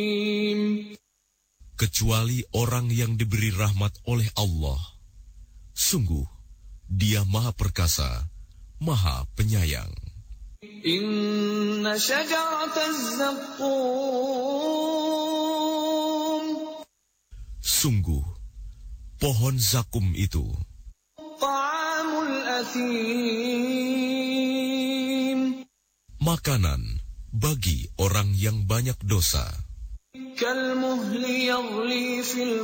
kecuali orang yang diberi rahmat oleh Allah. Sungguh, Dia Maha Perkasa, Maha Penyayang. Inna syajarataz zaqqum. Sungguh, pohon zakum itu Ta'amul athim. makanan bagi orang yang banyak dosa. Kalmuhli yaghli fil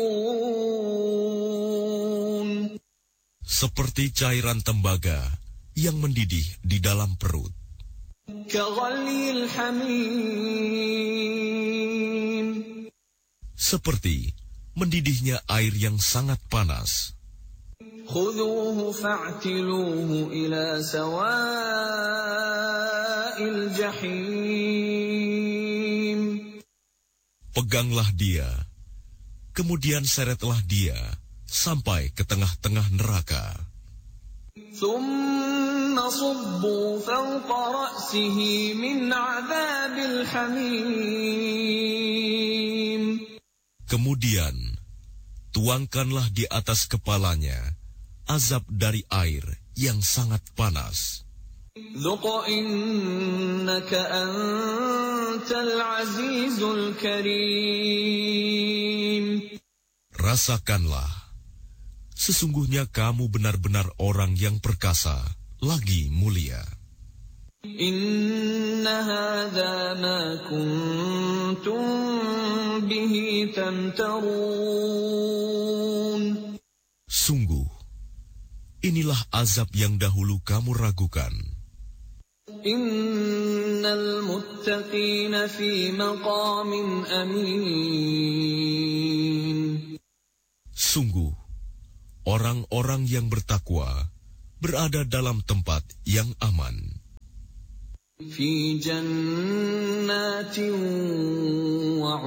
butun. Seperti cairan tembaga yang mendidih di dalam perut. Kaghalil hamim. Seperti mendidihnya air yang sangat panas. Khudhuhu fa'tiluhu ila sawa'il jahim. Peganglah dia, kemudian seretlah dia sampai ke tengah-tengah neraka. Thumma subbu fawqa ra'sihi min 'adzabil hamim. Kemudian, tuangkanlah di atas kepalanya azab dari air yang sangat panas. Dhuq innaka antal azizul karim. Rasakanlah, sesungguhnya kamu benar-benar orang yang perkasa, lagi mulia. Inna hadza ma kuntum bihi tamtarun. Sungguh, inilah azab yang dahulu kamu ragukan. Innal muttaqina fi maqamin amin. Sungguh, orang-orang yang bertakwa berada dalam tempat yang aman. Fi jannatin wa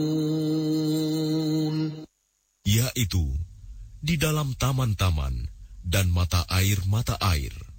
uyun. Yaitu di dalam taman-taman dan mata air-mata air.